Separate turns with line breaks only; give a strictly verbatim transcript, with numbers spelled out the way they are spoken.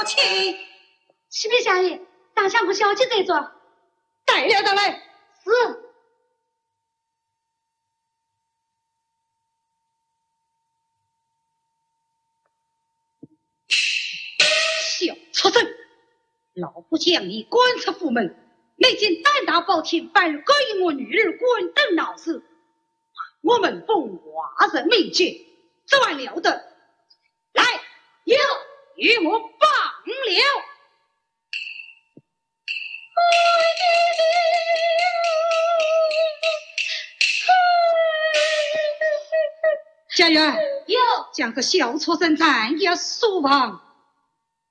气。
启禀相爷，当相府小姐在座。
带了他来。
是。
小畜生，老夫将你关出府门，你竟胆大包天，反而勾引我女儿滚灯闹事，我们奉华人命诫，这还了得？来，有与我放了。家园，
有
将个小畜生斩也速放。